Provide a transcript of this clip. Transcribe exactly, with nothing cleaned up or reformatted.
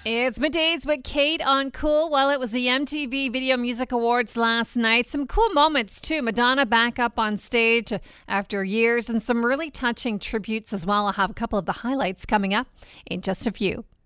It's Middays with Kate on Cool. Well, it was the M T V Video Music Awards last night. Some cool moments, too. Madonna back up on stage after years and some really touching tributes as well. I'll have a couple of the highlights coming up in just a few.